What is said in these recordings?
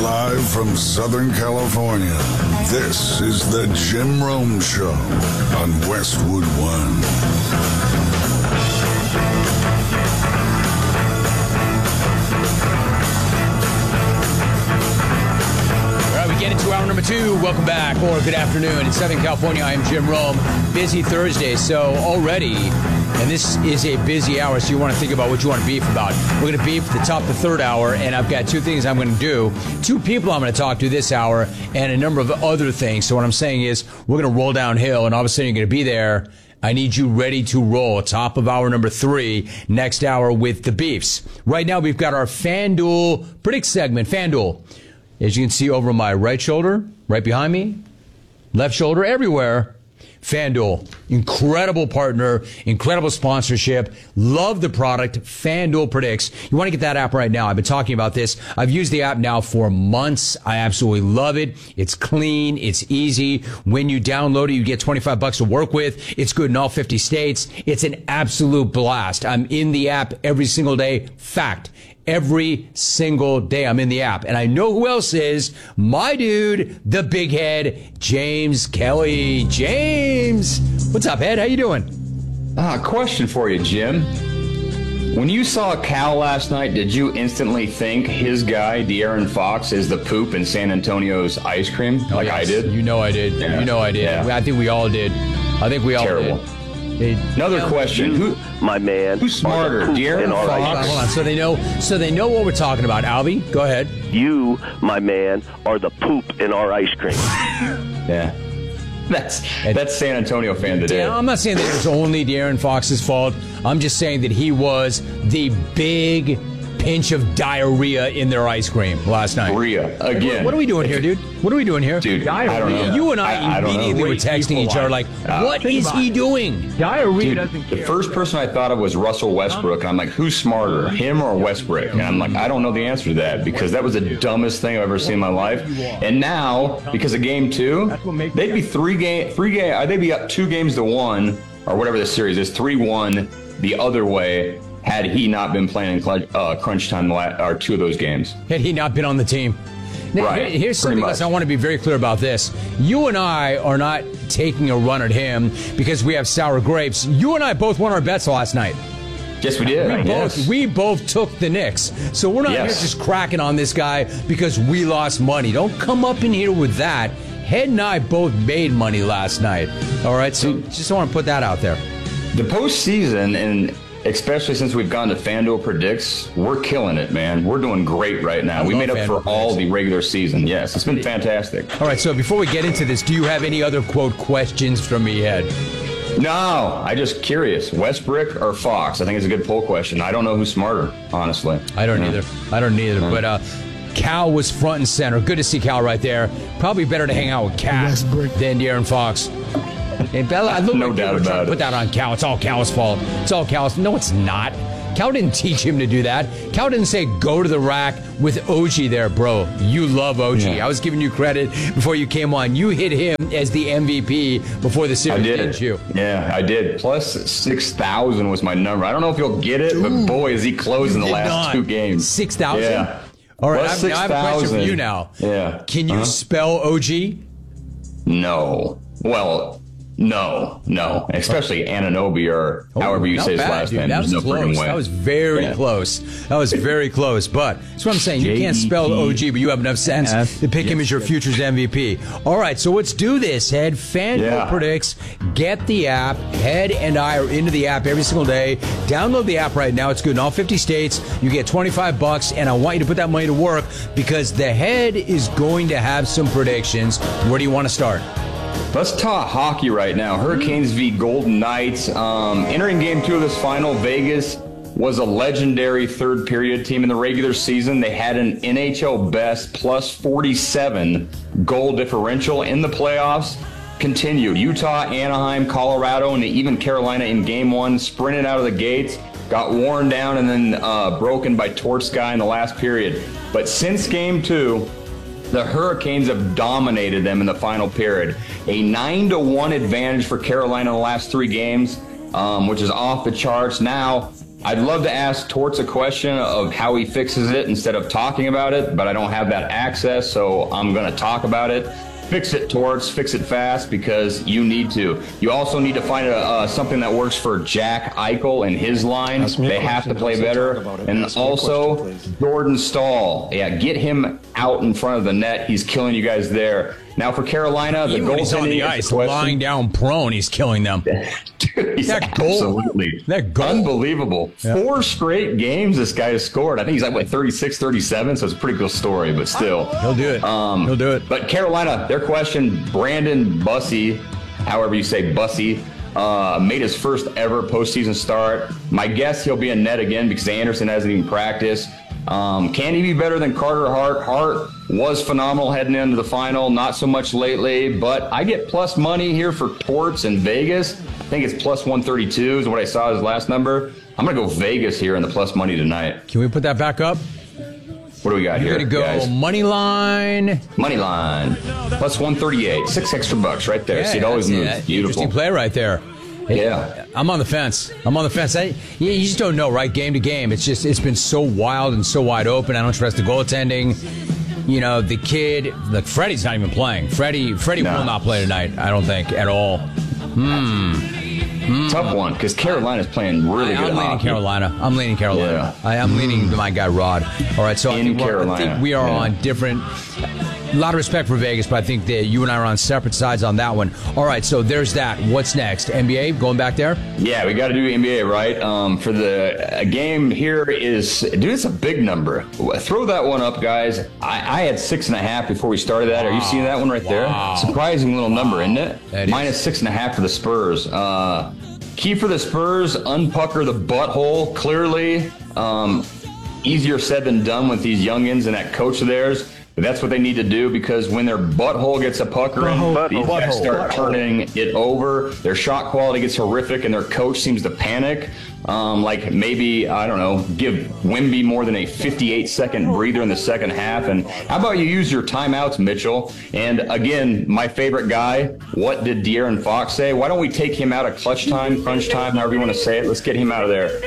Live from Southern California, this is the Jim Rome Show on Westwood One. Get into hour number 2. Welcome back, or good afternoon. In Southern California, I am Jim Rome. Busy Thursday, so already, and this is a busy hour, so you want to think about what you want to beef about. We're going to beef the top of the third hour, and I've got 2 things I'm going to do. 2 people I'm going to talk to this hour, and a number of other things. So what I'm saying is, we're going to roll downhill, and all of a sudden you're going to be there. I need you ready to roll. Top of hour number 3, next hour with the beefs. Right now, we've got our FanDuel Predict segment. FanDuel. As you can see over my right shoulder, right behind me, left shoulder, everywhere, FanDuel. Incredible partner, incredible sponsorship. Love the product. FanDuel Predicts. You want to get that app right now. I've been talking about this. I've used the app now for months. I absolutely love it. It's clean. It's easy. When you download it, you get $25 to work with. It's good in all 50 states. It's an absolute blast. I'm in the app every single day. Fact. Every single day I'm in the app. And I know who else is. My dude, the big head, James Kelly. James, what's up, Ed? How you doing? Question for you, Jim. When you saw Cal last night, did you instantly think his guy, De'Aaron Fox, is the poop in San Antonio's ice cream? Oh, like yes. I did? You know I did. Yeah. You know I did. Yeah. I think we all did. Terrible. Another question. My man. Who's smarter, De'Aaron or Fox? Hold on. So they know what we're talking about. Albie, go ahead. You, my man, are the poop in our ice cream. Yeah. That's San Antonio fan today. Yeah, I'm not saying that it's only De'Aaron Fox's fault. I'm just saying that he was the big pinch of diarrhea in their ice cream last night. Diarrhea again. What are we doing here, dude? What are we doing here? Dude, I don't know. You and I immediately were texting each other like, what is he doing? Diarrhea doesn't care. The first person I thought of was Russell Westbrook, and I'm like, who's smarter, him or Westbrook? And I'm like, I don't know the answer to that because that was the dumbest thing I've ever seen in my life. And now, because of game 2, they'd be they'd be up 2-1 or whatever the series is, 3-1 the other way. Had he not been playing in crunch time or 2 of those games. Had he not been on the team. Now, right. Here's something else I want to be very clear about this. You and I are not taking a run at him because we have sour grapes. You and I both won our bets last night. Yes, we did. We both took the Knicks. So we're not here just cracking on this guy because we lost money. Don't come up in here with that. Head and I both made money last night. All right, so just want to put that out there. The postseason, and especially since we've gone to FanDuel Predicts, we're killing it, man. We're doing great right now. We made up for all the regular season. Yes, it's been fantastic. All right, so before we get into this, do you have any other, quote, questions from me, Ed? No, I'm just curious. Westbrook or Fox? I think it's a good poll question. I don't know who's smarter, honestly. I don't either. But Cal was front and center. Good to see Cal right there. Probably better to hang out with Cal than De'Aaron Fox. And Bella, no doubt about it. Put that on Cal. It's all Cal's fault. It's all Cal's. No, it's not. Cal didn't teach him to do that. Cal didn't say go to the rack with OG there, bro. You love OG. Yeah. I was giving you credit before you came on. You hit him as the MVP before the series, didn't you? Yeah, I did. Plus 6,000 was my number. I don't know if you'll get it, but boy, is he closing the last 2 games. 6,000? Yeah. All right, I have a question for you now. Yeah. Can you spell OG? No. Well, no. Especially Anunoby or however you say his last name. That was no close. way. That was very close. That was very close. But that's what I'm saying. You can't spell OG, but you have enough sense to pick him as your future's MVP. All right, so let's do this, Head. FanDuel Predicts. Get the app. Head and I are into the app every single day. Download the app right now. It's good in all 50 states. You get $25, and I want you to put that money to work because the Head is going to have some predictions. Where do you want to start? Let's talk hockey right now. Hurricanes v. Golden Knights. Entering Game 2 of this final, Vegas was a legendary third period team in the regular season. They had an NHL best plus 47 goal differential in the playoffs. Continued. Utah, Anaheim, Colorado, and even Carolina in Game 1 sprinted out of the gates. Got worn down and then broken by Torch Sky in the last period. But since Game 2, the Hurricanes have dominated them in the final period. A 9-1 advantage for Carolina in the last 3 games, which is off the charts. Now, I'd love to ask Torts a question of how he fixes it instead of talking about it, but I don't have that access, so I'm going to talk about it. Fix it, Torts. Fix it fast because you need to. You also need to find something that works for Jack Eichel and his line. They have to play better. And also, Jordan Staal. Yeah, get him out in front of the net. He's killing you guys there. Now for Carolina, the when he's on the ice, lying down prone, he's killing them. Dude, he's absolutely unbelievable. Yeah. 4 straight games this guy has scored. I think he's like 36, 37, so it's a pretty cool story, but still. He'll do it. He'll do it. But Carolina, their question, Brandon Bussey, however you say Bussey, made his first ever postseason start. My guess he'll be in net again because Anderson hasn't even practiced. Can he be better than Carter Hart? Hart was phenomenal heading into the final, not so much lately, but I get plus money here for Torts in Vegas. I think it's plus 132 is what I saw his last number. I'm going to go Vegas here in the plus money tonight. Can we put that back up? What do we got here? You're going to go guys? Money line. Money line. Plus 138. $6 extra right there. Yeah, See, it always moves. Beautiful. Interesting play right there. Yeah. I'm on the fence. You just don't know, right? Game to game. It's been so wild and so wide open. I don't trust the goaltending. You know, the kid, like Freddie's not even playing. Freddie will not play tonight, I don't think, at all. Tough one, because Carolina's playing really good I'm leaning Carolina. I'm leaning Carolina. Yeah. I'm leaning to my guy, Rod. All right, so I think we are on different... A lot of respect for Vegas, but I think that you and I are on separate sides on that one. All right, so there's that. What's next? NBA, going back there? Yeah, we got to do NBA, right? For the game here is, dude, it's a big number. Throw that one up, guys. I had 6.5 before we started that. Are you seeing that one right there? Surprising little number, isn't it? Minus 6.5 for the Spurs. Key for the Spurs, unpucker the butthole, clearly. Easier said than done with these youngins and that coach of theirs. But that's what they need to do, because when their butthole gets a puckering, these guys start turning it over. Their shot quality gets horrific, and their coach seems to panic. Like maybe, I don't know, give Wemby more than a 58-second breather in the second half. And how about you use your timeouts, Mitchell? And again, my favorite guy, what did De'Aaron Fox say? Why don't we take him out of clutch time, crunch time, however you want to say it? Let's get him out of there.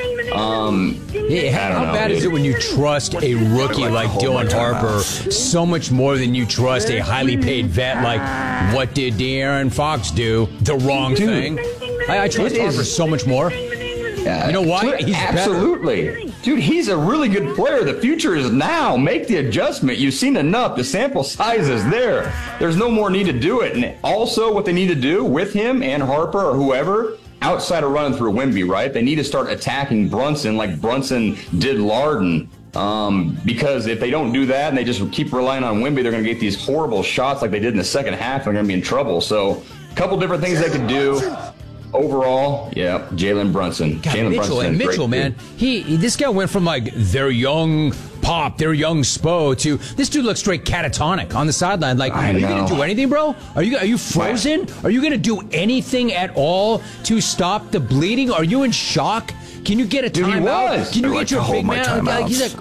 How bad is it when you trust a rookie like Dylan Harper so much more than you trust a highly paid vet like, what did De'Aaron Fox do? The wrong thing. I trust Harper so much more. You know why? He's absolutely better. Dude, he's a really good player. The future is now. Make the adjustment. You've seen enough. The sample size is there. There's no more need to do it. And also what they need to do with him and Harper or whoever, outside of running through Wemby, right? They need to start attacking Brunson like Brunson did Larden. Because if they don't do that and they just keep relying on Wemby, they're going to get these horrible shots like they did in the second half. They're going to be in trouble. So a couple different things they could do. Overall, yeah, Jalen Brunson. Mitchell, man, this guy went from like their young pop, their young Spo to this dude looks straight catatonic on the sideline. Like, are you going to do anything, bro? Are you frozen? Are you going to do anything at all to stop the bleeding? Are you in shock? Can you get a timeout? Can you get your big man? Like, he's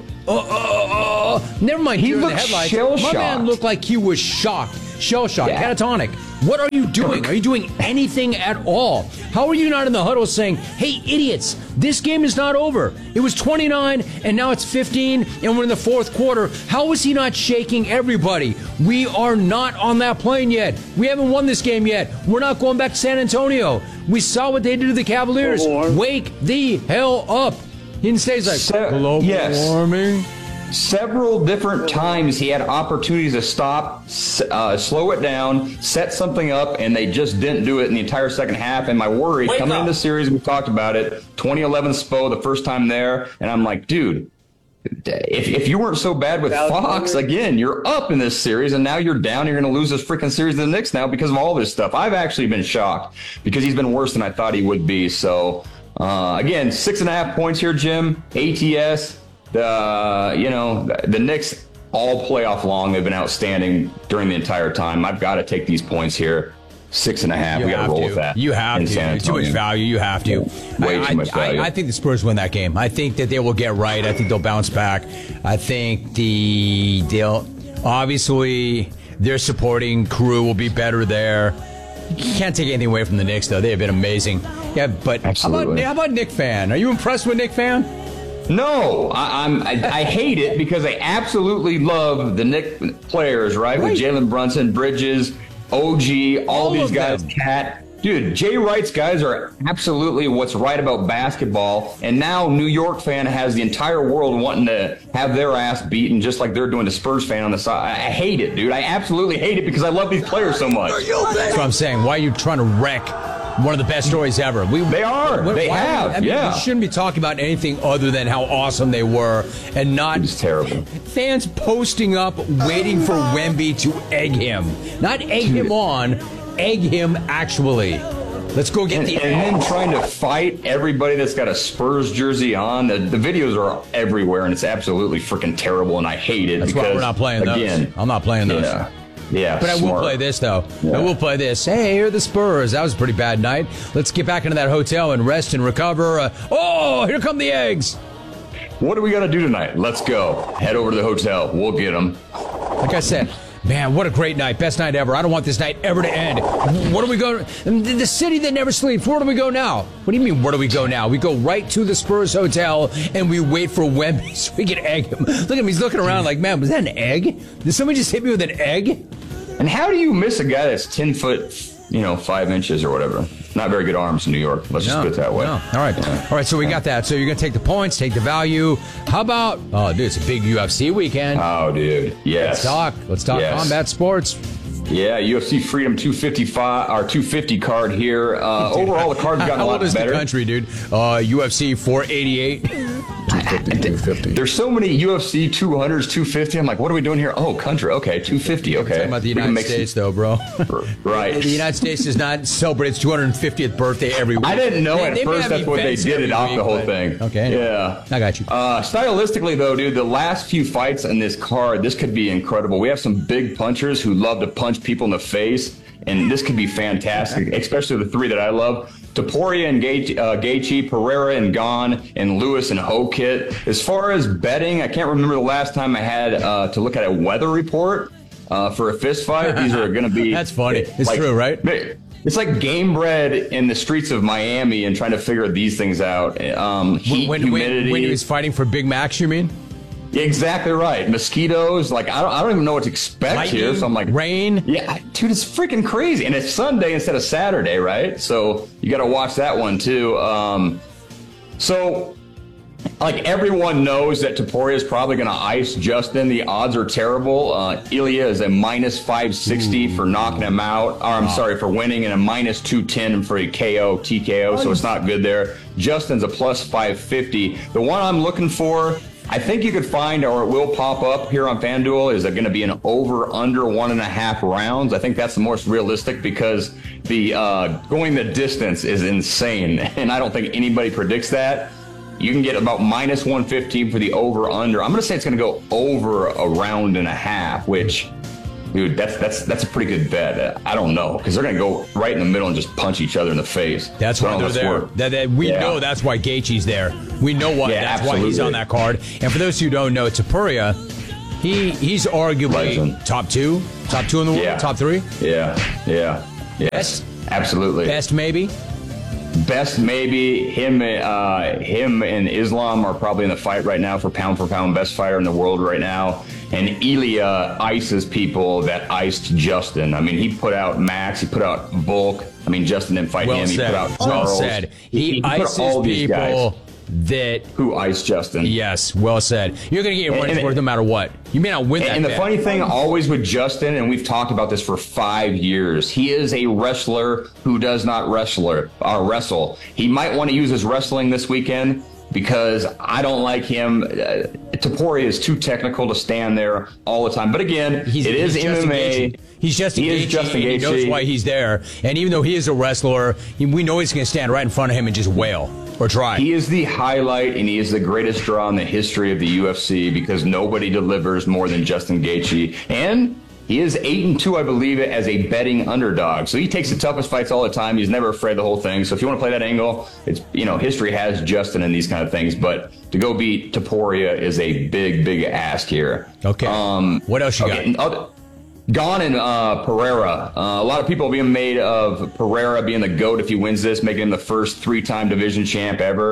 like, never mind. He looked shell-shocked. My man looked like he was shocked. Shell-shocked, catatonic. What are you doing? Are you doing anything at all? How are you not in the huddle saying, hey, idiots, this game is not over. It was 29, and now it's 15, and we're in the fourth quarter. How is he not shaking everybody? We are not on that plane yet. We haven't won this game yet. We're not going back to San Antonio. We saw what they did to the Cavaliers. Wake the hell up. He didn't say, he's like, global warming. Several different times he had opportunities to stop, slow it down, set something up, and they just didn't do it in the entire second half. And my worry, coming into the series, we talked about it, 2011 Spo, the first time there, and I'm like, dude, if you weren't so bad with Fox, again, you're up in this series, and now you're down. You're going to lose this freaking series to the Knicks now because of all this stuff. I've actually been shocked because he's been worse than I thought he would be. So, again, 6.5 points here, Jim, ATS. The Knicks all playoff long, they've been outstanding during the entire time. I've got to take these points here. 6.5. We got to roll with that. You have to. Too much value. You have to. Way too much value. I think the Spurs win that game. I think that they will get right. I think they'll bounce back. I think they'll obviously their supporting crew will be better there. You can't take anything away from the Knicks, though. They have been amazing. Yeah, but how about Nick Fan? Are you impressed with Nick Fan? No, I hate it because I absolutely love the Knick players, right? With Jalen Brunson, Bridges, OG, all these guys, Cat. Dude, Jay Wright's guys are absolutely what's right about basketball. And now New York fan has the entire world wanting to have their ass beaten just like they're doing the Spurs fan on the side. I hate it, dude. I absolutely hate it because I love these players so much. That's what I'm saying. Why are you trying to wreck one of the best stories ever? They are. They have. We shouldn't be talking about anything other than how awesome they were and not it's terrible. Fans posting up waiting for Wemby to egg him. Not egg him on. Egg him actually. Let's go get and then trying to fight everybody that's got a Spurs jersey on. The videos are everywhere, and it's absolutely freaking terrible, and I hate it. That's why we're not playing those. I'm not playing those. Yeah, but I will play this, though. Yeah. I will play this. Hey, here are the Spurs. That was a pretty bad night. Let's get back into that hotel and rest and recover. Here come the eggs. What do we got to do tonight? Let's go. Head over to the hotel. We'll get them. Like I said, man, what a great night. Best night ever. I don't want this night ever to end. Where do we go? The city that never sleeps. Where do we go now? What do you mean, where do we go now? We go right to the Spurs hotel, and we wait for Wemby so we can egg him. Look at him. He's looking around like, man, was that an egg? Did somebody just hit me with an egg? And how do you miss a guy that's 10 foot, 5 inches or whatever? Not very good arms in New York. Let's just put it that way. No. All right. Yeah. All right, so we got that. So you're going to take the points, take the value. How about, dude, it's a big UFC weekend. Oh, dude. Yes. Let's talk combat sports. Yeah, UFC Freedom 255 or 250 card here. Overall, the card's gotten a lot better. How old is the country, dude? UFC 488. 250. There's so many UFC 200s, 250. I'm like, what are we doing here? Oh, country. Okay, 250. Okay. We're talking about the United States, though, bro. Right. The United States does not celebrate its 250th birthday every week. I didn't know at first that's what they did it off the whole thing. Okay. Yeah. I got you. Stylistically, though, dude, the last few fights in this card, this could be incredible. We have some big punchers who love to punch people in the face, and this could be fantastic, especially the three that I love. Topuria and Gaethje, Pereira and Gane, and Lewis and Hokit. As far as betting, I can't remember the last time I had to look at a weather report for a fist fight. These are going to be... That's funny. It's true, right? It's like game bred in the streets of Miami and trying to figure these things out. Heat, humidity. When he was fighting for Big Macs, you mean? Exactly right. Mosquitoes. Like I don't even know what to expect Lightning, here. So I'm like, rain. Yeah, dude, it's freaking crazy, and it's Sunday instead of Saturday, right? So you got to watch that one too. So like everyone knows that Topuria is probably going to ice Justin. The odds are terrible. Ilya is a minus 560 for knocking him out. Or I'm sorry, for winning, and a minus 210 for a KO, TKO. So it's not good there. Justin's a plus 550. The one I'm looking for, I think you could find, or it will pop up here on FanDuel, is going to be an over/under 1.5 rounds. I think that's the most realistic because the going the distance is insane, and I don't think anybody predicts that. You can get about minus 115 for the over/under. I'm going to say it's going to go over a round and a half, which, dude, that's a pretty good bet. I don't know, because they're going to go right in the middle and just punch each other in the face. That's why they're there. We know that's why Gaethje's there. We know why. That's absolutely why he's on that card. And for those who don't know, Topuria, he's arguably top two in the world, top three. Yeah. Yes, absolutely. Best maybe. Him and Islam are probably in the fight right now for pound best fighter in the world right now. And Ilya ices people that iced Justin. I mean, he put out Max, he put out Volk. I mean, Justin didn't fight him. He put out Charles. Well said. He ices all these people that who iced Justin. Yes, well said. You're going to get your money's worth no matter what. You may not win that. And the funny thing always with Justin, and we've talked about this for 5 years, he is a wrestler who does not wrestle. He might want to use his wrestling this weekend because I don't like him. Topuria is too technical to stand there all the time. But again, it is MMA. He's Justin Gaethje. He knows why he's there. And even though he is a wrestler, we know he's going to stand right in front of him and just wail. Or try. He is the highlight, and he is the greatest draw in the history of the UFC because nobody delivers more than Justin Gaethje. And he is 8-2, I believe, as a betting underdog. So he takes the toughest fights all the time. He's never afraid of the whole thing. So if you want to play that angle, it's history has Justin in these kind of things. But to go beat Topuria is a big, big ask here. Okay. What else you got? Gane and Pereira. A lot of people being made of Pereira being the GOAT if he wins this, making him the first 3-time division champ ever.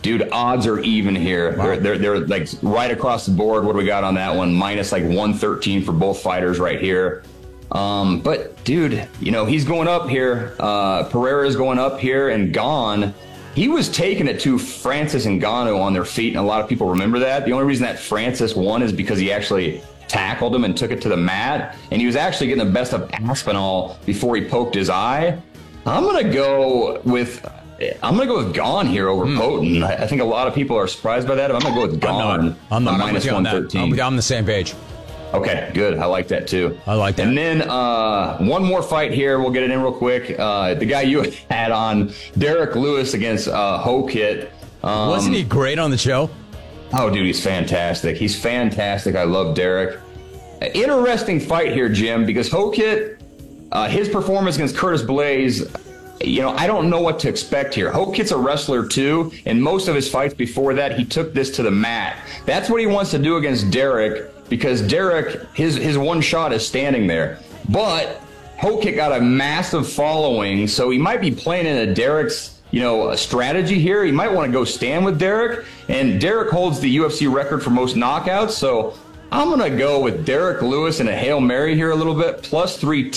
Dude, odds are even here. Wow. They're like right across the board. What do we got on that one? Minus like 113 for both fighters right here. But dude, he's going up here. Pereira's going up here, and Gane, he was taking it to Francis and Ngannou on their feet, and a lot of people remember that. The only reason that Francis won is because he actually tackled him and took it to the mat, and he was actually getting the best of Aspinall before he poked his eye. I'm gonna go with Gane here over Poten. I think a lot of people are surprised by that. I'm gonna go with Gane. I'm not minus with you on that. 113. I'm on the same page. Okay, good. I like that too. I like that. And then one more fight here. We'll get it in real quick. The guy you had on, Derek Lewis against Hokit. Wasn't he great on the show? Oh, dude, he's fantastic. He's fantastic. I love Derek. Interesting fight here, Jim, because Hokit, his performance against Curtis Blaze, I don't know what to expect here. Hokit's a wrestler too, and most of his fights before that, he took this to the mat. That's what he wants to do against Derek, because Derek, his one shot is standing there. But Hokit got a massive following, so he might be playing into Derek's a strategy here. He might want to go stand with Derek, and Derek holds the UFC record for most knockouts, so I'm going to go with Derek Lewis in a Hail Mary here a little bit, plus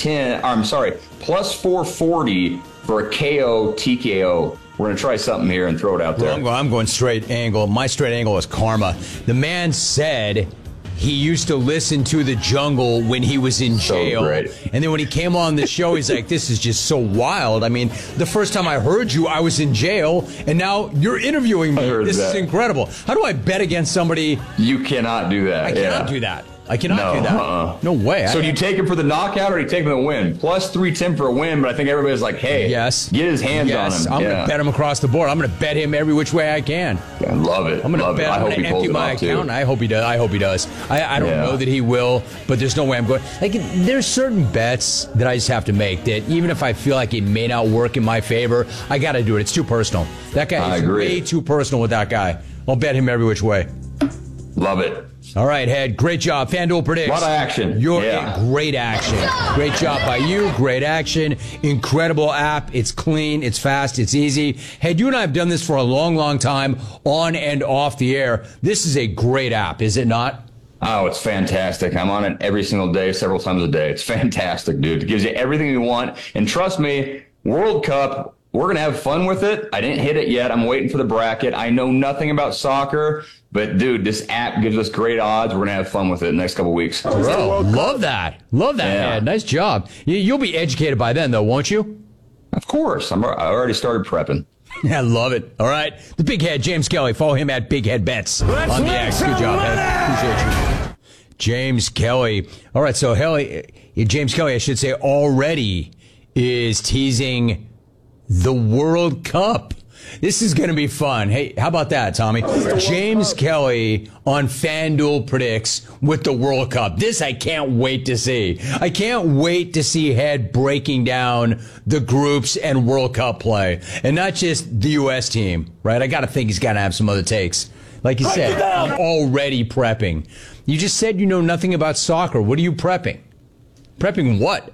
440 for a KO TKO. We're going to try something here and throw it out there. Well, I'm going straight angle. My straight angle is Karma. The man said he used to listen to The Jungle when he was in jail. So great. And then when he came on the show, he's like, this is just so wild. I mean, the first time I heard you, I was in jail, and now you're interviewing me. This is incredible. How do I bet against somebody? You cannot do that. I cannot do that. I cannot do that. No way. So do you take him for the knockout or do you take him for the win? Plus 310 for a win, but I think everybody's like, hey, yes, get his hands on him. I'm going to bet him across the board. I'm going to bet him every which way I can. I love it. I'm going to bet. I I'm going to empty my account. I hope he does. I don't know that he will, but there's no way I'm going. Like, there's certain bets that I just have to make that even if I feel like it may not work in my favor, I got to do it. It's too personal. That guy is way too personal with that guy. I'll bet him every which way. Love it. All right, Head. Great job. FanDuel predicts. A lot of action. Great action. Great job by you. Great action. Incredible app. It's clean. It's fast. It's easy. Head, you and I have done this for a long, long time on and off the air. This is a great app, is it not? Oh, it's fantastic. I'm on it every single day, several times a day. It's fantastic, dude. It gives you everything you want. And trust me, World Cup, we're going to have fun with it. I didn't hit it yet. I'm waiting for the bracket. I know nothing about soccer. But, dude, this app gives us great odds. We're going to have fun with it in the next couple of weeks. Bro, love that. Love that, Ed. Nice job. You'll be educated by then, though, won't you? Of course. I already started prepping. I love it. All right. The Big Head, James Kelly. Follow him at Big Head Bets on the X. Good job, Ed. Appreciate you. James Kelly. All right, so James Kelly, I should say, already is teasing the World Cup. This is going to be fun. Hey, how about that, Tommy? James Kelly on FanDuel predicts with the World Cup. This I can't wait to see. I can't wait to see Head breaking down the groups and World Cup play. And not just the U.S. team, right? I got to think he's got to have some other takes. Like you said, I'm already prepping. You just said you know nothing about soccer. What are you prepping? Prepping what?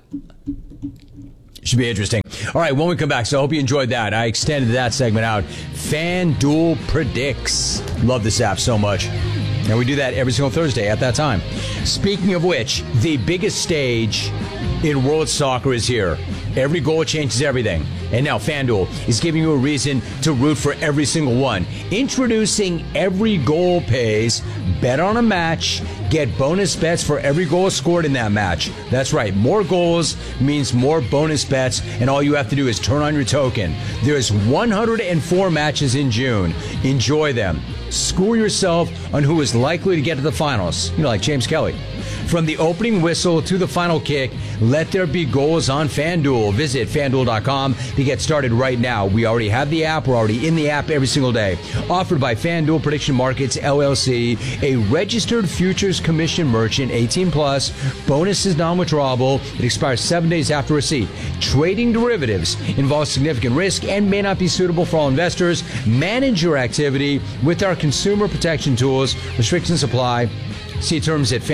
Should be interesting. All right, when we come back, so I hope you enjoyed that. I extended that segment out. FanDuel Predicts. Love this app so much. And we do that every single Thursday at that time. Speaking of which, the biggest stage in world soccer is here. Every goal changes everything. And now FanDuel is giving you a reason to root for every single one. Introducing Every Goal Pays. Bet on a match. Get bonus bets for every goal scored in that match. That's right. More goals means more bonus bets. And all you have to do is turn on your token. There's 104 matches in June. Enjoy them. School yourself on who is likely to get to the finals. You know, like James Kelly. From the opening whistle to the final kick, let there be goals on FanDuel. Visit FanDuel.com to get started right now. We already have the app. We're already in the app every single day. Offered by FanDuel Prediction Markets, LLC, a registered futures commission merchant, 18 plus. Bonus is non-withdrawable. It expires 7 days after receipt. Trading derivatives involves significant risk and may not be suitable for all investors. Manage your activity with our consumer protection tools. Restrictions apply. See terms at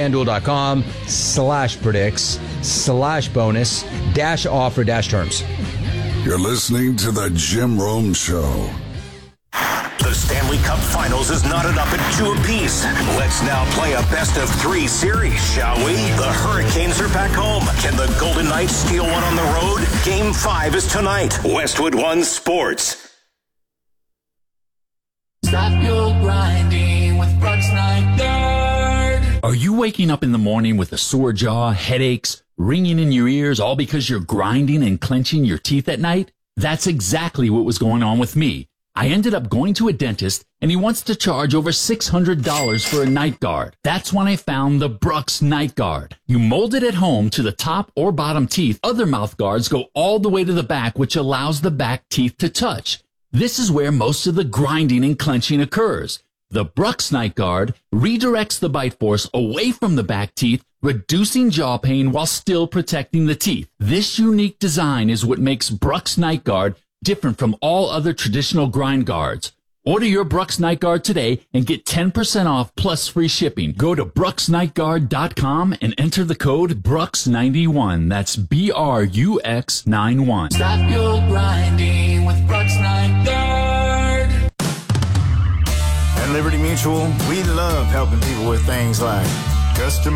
FanDuel.com/predicts/bonus-offer-terms. You're listening to the Jim Rome Show. The Stanley Stanley Cup Finals is knotted up at 2 apiece. Let's now play a best-of-3 series, shall we? The Hurricanes are back home. Can the Golden Knights steal one on the road? Game 5 is tonight. Westwood One Sports. Stop your grinding with Brooks Night Guard. Are you waking up in the morning with a sore jaw, headaches, ringing in your ears, all because you're grinding and clenching your teeth at night? That's exactly what was going on with me. I ended up going to a dentist, and he wants to charge over $600 for a night guard. That's when I found the Brooks Night Guard. You mold it at home to the top or bottom teeth. Other mouth guards go all the way to the back, which allows the back teeth to touch. This is where most of the grinding and clenching occurs. The Brooks Night Guard redirects the bite force away from the back teeth, reducing jaw pain while still protecting the teeth. This unique design is what makes Brooks Night Guard different from all other traditional grind guards. Order your Brooks Night Guard today and get 10% off plus free shipping. Go to brooksnightguard.com and enter the code BROOKS91. That's BRUX91. Stop your grinding with Brooks Night Guard. At Liberty Mutual, we love helping people with things like custom